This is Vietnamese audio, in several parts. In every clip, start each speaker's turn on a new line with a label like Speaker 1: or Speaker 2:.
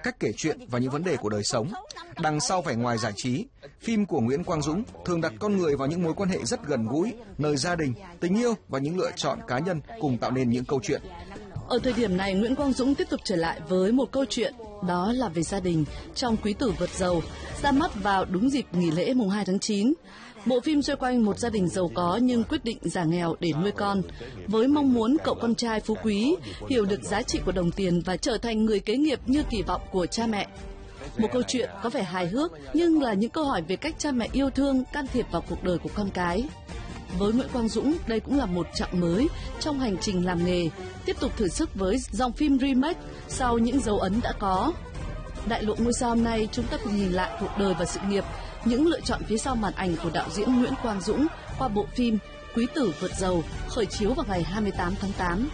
Speaker 1: cách kể chuyện và những vấn đề của đời sống. Đằng sau vẻ ngoài giải trí, phim của Nguyễn Quang Dũng thường đặt con người vào những mối quan hệ rất gần gũi, nơi gia đình, tình yêu và những lựa chọn cá nhân cùng tạo nên những câu chuyện.
Speaker 2: Ở thời điểm này, Nguyễn Quang Dũng tiếp tục trở lại với một câu chuyện, đó là về gia đình trong Quý tử vượt giàu, ra mắt vào đúng dịp nghỉ lễ mùng 2 tháng 9. Bộ phim xoay quanh một gia đình giàu có nhưng quyết định giả nghèo để nuôi con, với mong muốn cậu con trai phú quý hiểu được giá trị của đồng tiền và trở thành người kế nghiệp như kỳ vọng của cha mẹ. Một câu chuyện có vẻ hài hước nhưng là những câu hỏi về cách cha mẹ yêu thương, can thiệp vào cuộc đời của con cái. Với Nguyễn Quang Dũng, đây cũng là một chặng mới trong hành trình làm nghề, tiếp tục thử sức với dòng phim remake sau những dấu ấn đã có. Đại lộ ngôi sao hôm nay, chúng ta cùng nhìn lại cuộc đời và sự nghiệp, những lựa chọn phía sau màn ảnh của đạo diễn Nguyễn Quang Dũng qua bộ phim Quý tử vượt giàu, khởi chiếu vào ngày 28 tháng 8.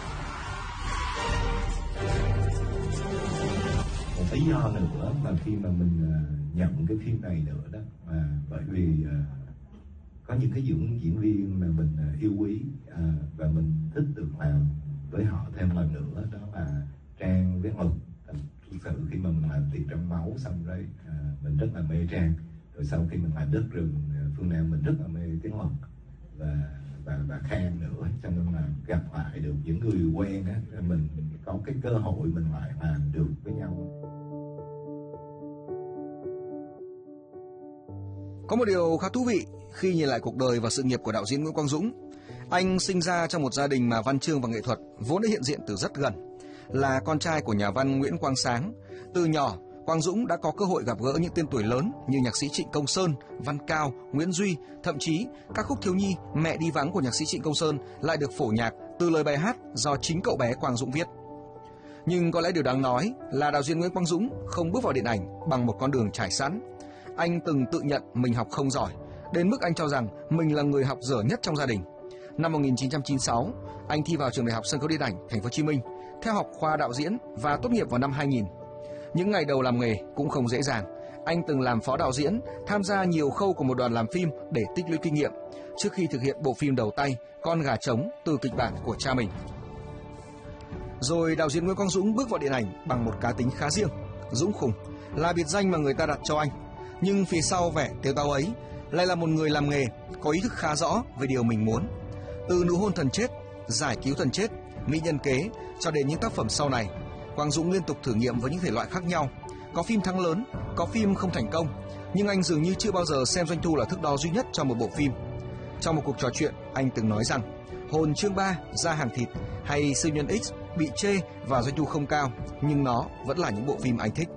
Speaker 3: Một lý do nữa mà khi mà mình nhận cái phim này nữa đó, bởi vì có những cái diễn viên mà mình yêu quý và mình thích được làm với họ thêm lần nữa, đó là Trang với Mực. Thực sự khi mà mình làm Tiền Trong Máu xong rồi mình rất là mê Trang, rồi sau khi mình làm Đất Rừng Phương Nam mình rất là mê Tiến Mực và Khang nữa, cho nên là gặp lại được những người quen á, mình có cái cơ hội mình lại làm được với nhau.
Speaker 1: Có một điều khá thú vị khi nhìn lại cuộc đời và sự nghiệp của đạo diễn Nguyễn Quang Dũng. Anh sinh ra trong một gia đình mà văn chương và nghệ thuật vốn đã hiện diện từ rất gần. Là con trai của nhà văn Nguyễn Quang Sáng, từ nhỏ Quang Dũng đã có cơ hội gặp gỡ những tên tuổi lớn như nhạc sĩ Trịnh Công Sơn, Văn Cao, Nguyễn Duy, thậm chí các khúc thiếu nhi Mẹ đi vắng của nhạc sĩ Trịnh Công Sơn lại được phổ nhạc từ lời bài hát do chính cậu bé Quang Dũng viết. Nhưng có lẽ điều đáng nói là đạo diễn Nguyễn Quang Dũng không bước vào điện ảnh bằng một con đường trải sẵn. Anh từng tự nhận mình học không giỏi, đến mức anh cho rằng mình là người học dở nhất trong gia đình. Năm 1996, anh thi vào trường Đại học Sân khấu Điện ảnh Thành phố Hồ Chí Minh, theo học khoa đạo diễn và tốt nghiệp vào năm 2000. Những ngày đầu làm nghề cũng không dễ dàng. Anh từng làm phó đạo diễn, tham gia nhiều khâu của một đoàn làm phim để tích lũy kinh nghiệm trước khi thực hiện bộ phim đầu tay Con gà trống từ kịch bản của cha mình. Rồi đạo diễn Nguyễn Quang Dũng bước vào điện ảnh bằng một cá tính khá riêng, Dũng Khùng là biệt danh mà người ta đặt cho anh. Nhưng phía sau vẻ tếu táo ấy lại là một người làm nghề có ý thức khá rõ về điều mình muốn. Từ Nụ hôn thần chết, Giải cứu thần chết, Mỹ nhân kế cho đến những tác phẩm sau này, Quang Dũng liên tục thử nghiệm với những thể loại khác nhau. Có phim thắng lớn, có phim không thành công, nhưng anh dường như chưa bao giờ xem doanh thu là thước đo duy nhất cho một bộ phim. Trong một cuộc trò chuyện, anh từng nói rằng Hồn chương 3 ra hàng thịt hay Siêu nhân X bị chê và doanh thu không cao, nhưng nó vẫn là những bộ phim anh thích.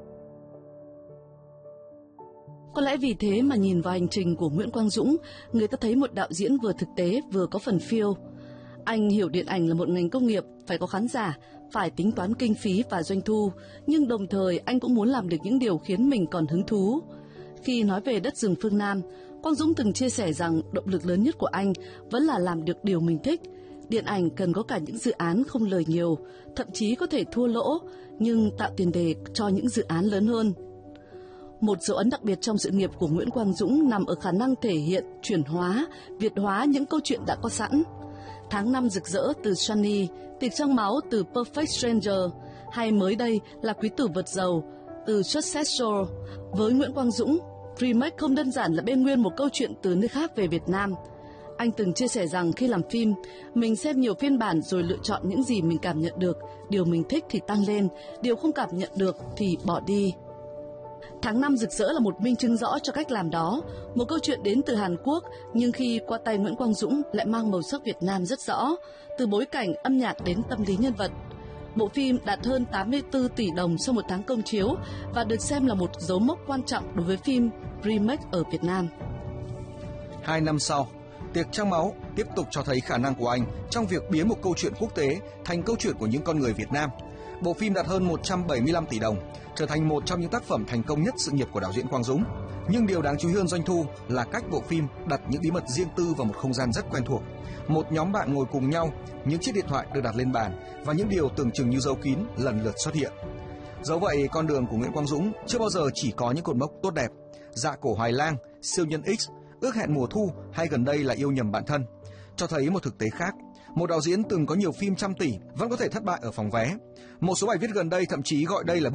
Speaker 2: Có lẽ vì thế mà nhìn vào hành trình của Nguyễn Quang Dũng, người ta thấy một đạo diễn vừa thực tế vừa có phần phiêu. Anh hiểu điện ảnh là một ngành công nghiệp, phải có khán giả, phải tính toán kinh phí và doanh thu, nhưng đồng thời anh cũng muốn làm được những điều khiến mình còn hứng thú. Khi nói về Đất rừng phương Nam, Quang Dũng từng chia sẻ rằng động lực lớn nhất của anh vẫn là làm được điều mình thích. Điện ảnh cần có cả những dự án không lời nhiều, thậm chí có thể thua lỗ, nhưng tạo tiền đề cho những dự án lớn hơn. Một dấu ấn đặc biệt trong sự nghiệp của Nguyễn Quang Dũng nằm ở khả năng thể hiện, chuyển hóa, Việt hóa những câu chuyện đã có sẵn. Tháng năm rực rỡ từ Sunny, Tiệc trong máu từ Perfect Stranger, hay mới đây là Quý tử vượt giàu từ Successor. Với Nguyễn Quang Dũng, remake không đơn giản là bê nguyên một câu chuyện từ nơi khác về Việt Nam. Anh từng chia sẻ rằng khi làm phim, mình xem nhiều phiên bản rồi lựa chọn những gì mình cảm nhận được, điều mình thích thì tăng lên, điều không cảm nhận được thì bỏ đi. Tháng năm rực rỡ là một minh chứng rõ cho cách làm đó, một câu chuyện đến từ Hàn Quốc nhưng khi qua tay Nguyễn Quang Dũng lại mang màu sắc Việt Nam rất rõ, từ bối cảnh, âm nhạc đến tâm lý nhân vật. Bộ phim đạt hơn 84 tỷ đồng sau một tháng công chiếu và được xem là một dấu mốc quan trọng đối với phim remake ở Việt Nam.
Speaker 1: 2 năm sau, Tiệc Trăng Máu tiếp tục cho thấy khả năng của anh trong việc biến một câu chuyện quốc tế thành câu chuyện của những con người Việt Nam. Bộ phim đạt hơn 175 tỷ đồng, trở thành một trong những tác phẩm thành công nhất sự nghiệp của đạo diễn Quang Dũng. Nhưng điều đáng chú ý hơn doanh thu là cách bộ phim đặt những bí mật riêng tư vào một không gian rất quen thuộc. Một nhóm bạn ngồi cùng nhau, những chiếc điện thoại được đặt lên bàn và những điều tưởng chừng như giấu kín lần lượt xuất hiện. Dẫu vậy, con đường của Nguyễn Quang Dũng chưa bao giờ chỉ có những cột mốc tốt đẹp. Dạ cổ Hoài Lang, Siêu nhân X, Ước hẹn mùa thu hay gần đây là Yêu nhầm bạn thân cho thấy một thực tế khác. Một đạo diễn từng có nhiều phim trăm tỷ vẫn có thể thất bại ở phòng vé. Một số bài viết gần đây thậm chí gọi đây là